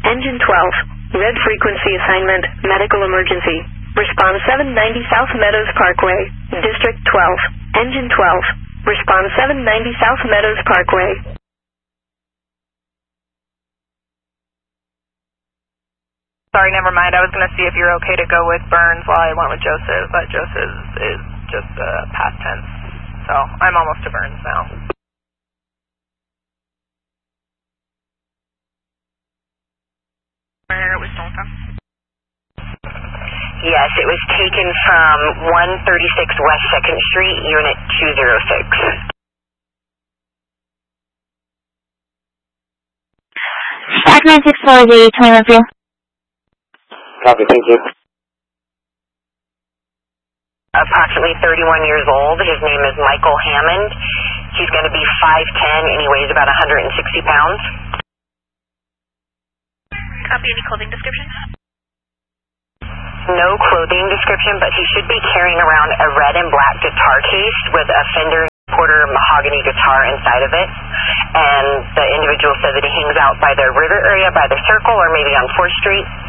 Engine 12. Red frequency assignment, medical emergency. Response 790 South Meadows Parkway, District 12. Engine 12. Response 790 South Meadows Parkway. Sorry, never mind. I was going to see if you're okay to go with Burns while I went with Joseph, but Joseph is just past tense. So I'm almost to Burns now. Where it was stolen from? Yes, it was taken from 136 West 2nd Street, Unit 206. Stack 964 is 20 of you. Copy, thank you. Approximately 31 years old. His name is Michael Hammond. He's going to be 5'10", and he weighs about 160 pounds. Copy. Any clothing description? No clothing description, but he should be carrying around a red and black guitar case with a Fender Porter mahogany guitar inside of it. And the individual said that he hangs out by the river area, by the circle, or maybe on 4th Street.